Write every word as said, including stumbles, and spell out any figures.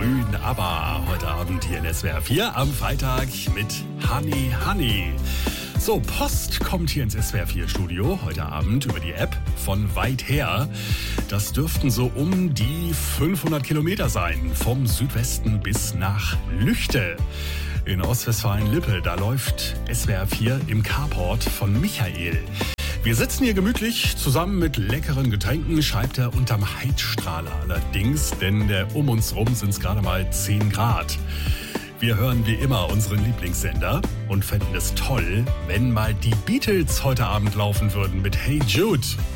frühen ABBA heute Abend hier in S W R vier am Freitag mit Honey Honey. So, Post kommt hier ins S W R vier Studio heute Abend über die App von weit her. Das dürften so um die fünfhundert Kilometer sein, vom Südwesten bis nach Lüchte. In Ostwestfalen-Lippe, da läuft S W R vier im Carport von Michael. Wir sitzen hier gemütlich zusammen mit leckeren Getränken, schreibt er unterm Heizstrahler allerdings, denn der, um uns rum sind es gerade mal zehn Grad. Wir hören wie immer unseren Lieblingssender und fänden es toll, wenn mal die Beatles heute Abend laufen würden mit Hey Jude.